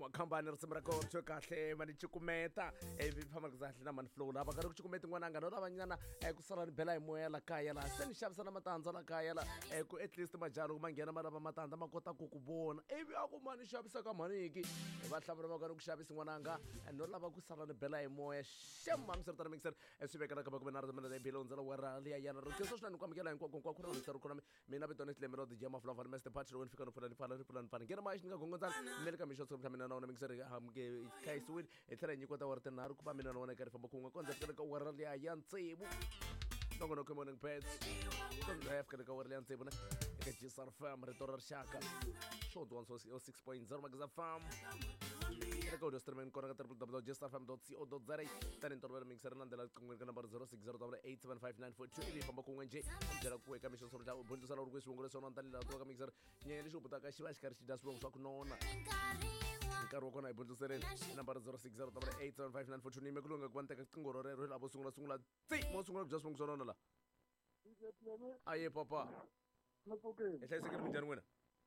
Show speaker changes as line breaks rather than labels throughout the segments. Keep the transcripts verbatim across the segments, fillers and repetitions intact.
khambani risimu ra kona swo kahle mani cukumeta ivi famba kahle na mani flow lava karhi ku cukumeta n'wananga no lavanyana ku sala ni bela hi moya la kaya la se ni xavisa na matandza la kaya la ku at least majalo ku ma nghena ma lava matandza ma kota ku ku vona ivi a ku mani xavisa ka maniki hi vahlamuri va karhi ku xavisa n'wananga no lava ku sala ni bela hi moya xema mi swi ri tana mixer swi vekela ka va ku ve na ri mina bilo ndzela wera liya yana ri keso swinene ku amukela hinkwako hinkwako ku ri ri khona mina vito ni tilemelo the jam of love and master patch when fika no pfula ni pfala ni pfula ni pfala ngena mashi ni nga gongondzana mele ka misho tsomtha mina naona mixer hamke kaisiwile hi tlhela hi nyikota wara tinharhu ku va mina naona ka ri famba kun'we konza fika ka wera liya ya ntsevu nongonoko morning pets konza ya fika ka wera liya ntsevu na eka G S R Fam rito ra rixaka show one oh six point zero magaza fam eka audio streaming kona ka w w w dot g s r fm dot co dot za tani ntolovelo mixer landela qingweni ka number zero six zero eight seven five nine four two ivi famba kun'we nje byela ku eka misho swo ja bundusala uri ku swongole swona ntalela to ka mixer nyene lexi u butaka xiva xi karhi xi dya swivongo swa ku nona nkarhi wa kona hi bundzusereni number zero six zero eight seven five nine four two ni me kulunga ku va ni teka riqingho ro rero lavo sungula sungula tsi mo sungula ku bya swivongo swa nona la aye papa hi hlayisekile minjhani n'wina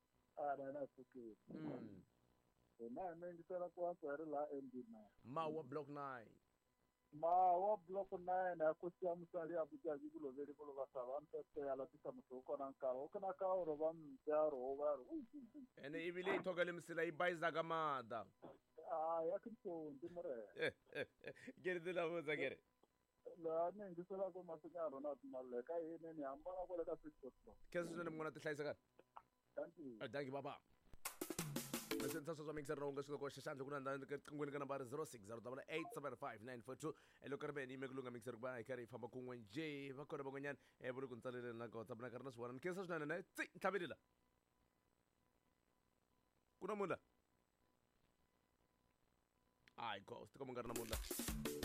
na ne ngisela kuwanswere la endina
mawa block nine
mawa block nine akusiya musali ya bujaji kuloveli kulo basaba mpete ala tisa musoko na nkaro kana ka ro ba mtaro ba
ene ibile ithokele msila ibayiza kamada
ah yakho ndimore
gere la boza gere
la ne ngisela ko masinyaro na tumaleka yene ni ambana ko leka sixty
kesi sone mngona tihlayiseka
kanti
danki baba Listen, so mixer ronga siko ko shashanjo kuna ndani qingweni ka number zero six zero eight seven five nine four two elo karbe ni mekulunga mixer ba ikari famba kun'we nje va kona bonganyana e bulu ku ntsalele na ko tsabana karna swana nkesa swinene na tsi tlhavelila kuna mula ai ghost ko mongana mula